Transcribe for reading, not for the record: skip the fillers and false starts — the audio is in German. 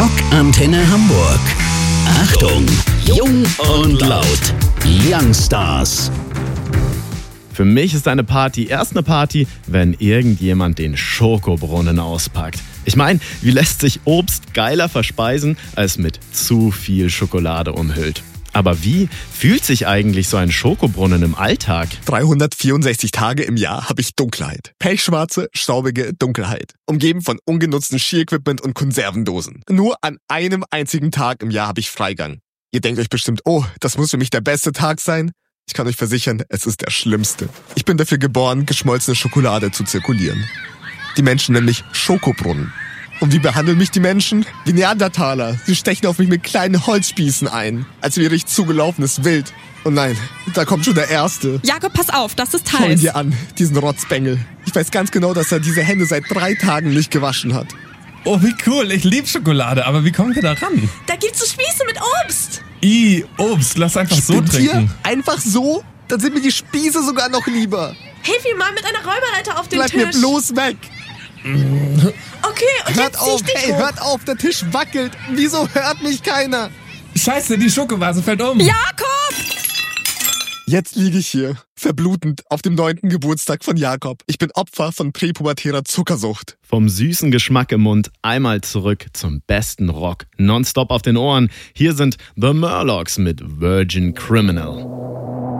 Rockantenne Hamburg. Achtung, jung und laut. Youngstars. Für mich ist eine Party erst eine Party, wenn irgendjemand den Schokobrunnen auspackt. Ich meine, wie lässt sich Obst geiler verspeisen, als mit zu viel Schokolade umhüllt? Aber wie fühlt sich eigentlich so ein Schokobrunnen im Alltag? 364 Tage im Jahr habe ich Dunkelheit. Pechschwarze, staubige Dunkelheit. Umgeben von ungenutzten Ski-Equipment und Konservendosen. Nur an einem einzigen Tag im Jahr habe ich Freigang. Ihr denkt euch bestimmt, oh, das muss für mich der beste Tag sein. Ich kann euch versichern, es ist der schlimmste. Ich bin dafür geboren, geschmolzene Schokolade zu zirkulieren. Die Menschen nennen mich Schokobrunnen. Und wie behandeln mich die Menschen? Wie Neandertaler. Sie stechen auf mich mit kleinen Holzspießen ein, als wäre ich zugelaufenes Wild. Und nein, da kommt schon der Erste. Jakob, pass auf, das ist Schau ihn heiß. dir an, diesen Rotzbengel. Ich weiß ganz genau, dass er diese Hände seit 3 Tagen nicht gewaschen hat. Oh, wie cool. Ich liebe Schokolade. Aber wie kommen wir da ran? Da gibt's so Spieße mit Obst. Obst. Lass einfach so Spinnt ihr? trinken. Einfach so? Dann sind mir die Spieße sogar noch lieber. Hilf ihm mal mit einer Räuberleiter auf den Bleib Tisch. mir bloß weg. Okay, und Hört jetzt zieh ich auf, dich hey, hoch. hört auf, der Tisch wackelt. Wieso hört mich keiner? Scheiße, die Schokowase fällt um. Jakob! Jetzt liege ich hier, verblutend, auf dem 9. Geburtstag von Jakob. Ich bin Opfer von präpubertärer Zuckersucht. Vom süßen Geschmack im Mund einmal zurück zum besten Rock. Nonstop auf den Ohren. Hier sind The Murlocs mit Virgin Criminal.